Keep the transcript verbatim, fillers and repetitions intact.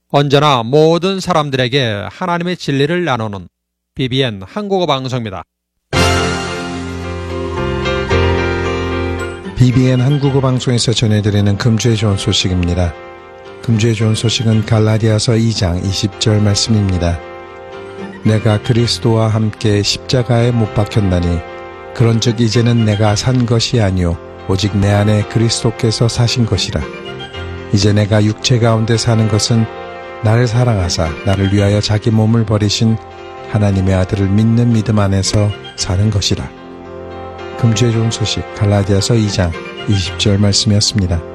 언제나 모든 사람들에게 하나님의 진리를 나누는 비비엔 한국어 방송입니다. 비비엔 한국어 방송에서 전해드리는 금주의 좋은 소식입니다. 금주의 좋은 소식은 갈라디아서 이 장 이십 절 말씀입니다. 내가 그리스도와 함께 십자가에 못 박혔나니 그런즉 이제는 내가 산 것이 아니요 오직 내 안에 그리스도께서 사신 것이라. 이제 내가 육체 가운데 사는 것은 나를 사랑하사 나를 위하여 자기 몸을 버리신 하나님의 아들을 믿는 믿음 안에서 사는 것이라. 금주의 좋은 소식 갈라디아서 이 장 이십 절 말씀이었습니다.